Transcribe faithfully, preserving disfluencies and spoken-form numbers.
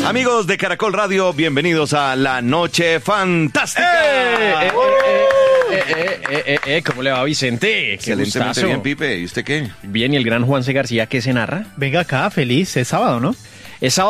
Amigos de Caracol Radio, bienvenidos a La Noche Fantástica. ¡Eh! Eh, eh, eh, eh, eh, eh, ¿Cómo le va, Vicente? Qué Excelentemente gustazo. bien, Pipe. ¿Y usted qué? Bien, ¿y el gran Juanse García qué se narra? Venga acá, feliz, es sábado, ¿no? Es sábado.